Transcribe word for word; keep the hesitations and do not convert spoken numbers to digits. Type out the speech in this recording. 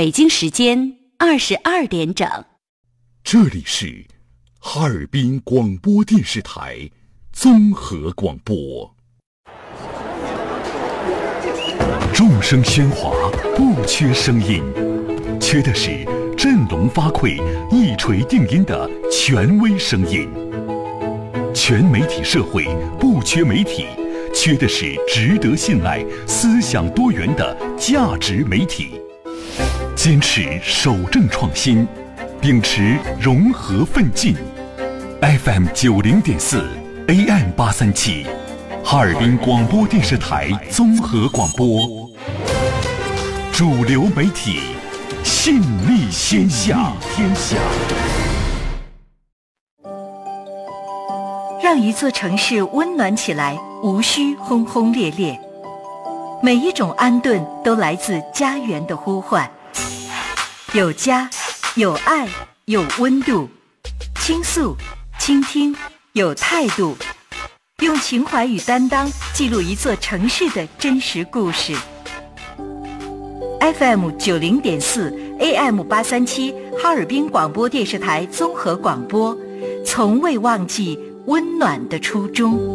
北京时间二十二点整。 这里是哈尔滨广播电视台综合广播。众声喧哗，不缺声音，缺的是振聋发聩、一锤定音的权威声音。全媒体社会不缺媒体，缺的是值得信赖、思想多元的价值媒体。坚持守正创新，秉持融合奋进。F M 九零点四 A M 八三七，哈尔滨广播电视台综合广播，主流媒体，信力天下。天下。 让一座城市温暖起来，无需轰轰烈烈。每一种安顿都来自家园的呼唤。有家，有爱，有温度。倾诉，倾听，有态度。用情怀与担当记录一座城市的真实故事。F M 九零点四 A M 八三七，哈尔滨广播电视台综合广播，从未忘记温暖的初衷。